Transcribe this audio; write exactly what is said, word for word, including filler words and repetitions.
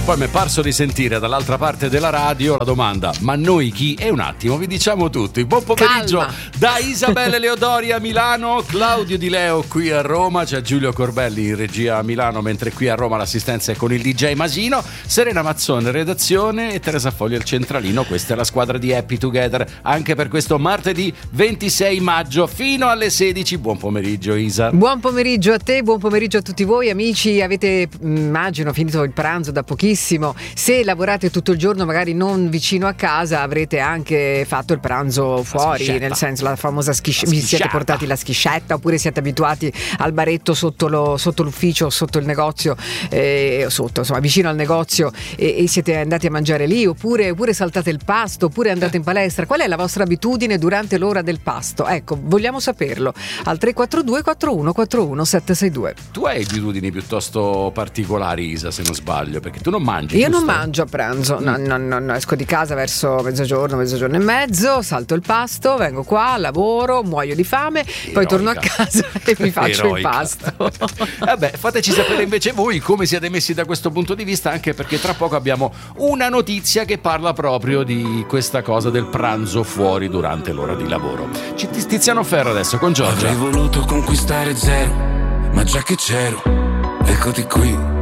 poi mi è parso di sentire dall'altra parte della radio la domanda: ma noi chi? E un attimo vi diciamo tutti. Buon pomeriggio Calma. da Isabelle Leodori a Milano, Claudio Di Leo qui a Roma, c'è Giulio Corbelli in regia a Milano, mentre qui a Roma l'assistenza è con il D J Masino, Serena Mazzone redazione e Teresa Foglio il centralino. Questa è la squadra di Happy Together anche per questo martedì ventisei maggio fino alle sedici. Buon pomeriggio Isa. Buon pomeriggio a te, buon pomeriggio a tutti voi amici. Avete immagino finito il pranzo da pochissimo. Se lavorate tutto il giorno magari non vicino a casa avrete anche fatto il pranzo fuori, nel senso la famosa schisci- vi siete portati la schiscetta, oppure siete abituati al baretto sotto, lo, sotto l'ufficio, sotto il negozio, eh, sotto insomma vicino al negozio, e, e siete andati a mangiare lì, oppure, oppure saltate il pasto, oppure andate in palestra. Qual è la vostra abitudine durante l'ora del pasto? Ecco, vogliamo saperlo al tre quattro due quattro uno quattro uno sette sei due. Tu hai abitudini piuttosto particolari Isa, se non sbaglio, perché tu non mangi. Io giusto? non mangio a pranzo, no, no, no, no, esco di casa verso mezzogiorno, mezzogiorno e mezzo, salto il pasto, vengo qua, lavoro, muoio di fame, Eroica. Poi torno a casa e mi faccio Eroica. il pasto. Vabbè, fateci sapere invece voi come siete messi da questo punto di vista, anche perché tra poco abbiamo una notizia che parla proprio di questa cosa del pranzo fuori durante l'ora di lavoro. Ci Tiziano Ferro adesso con Giorgia. Avrei voluto conquistare zero, ma già che c'ero, eccoti qui.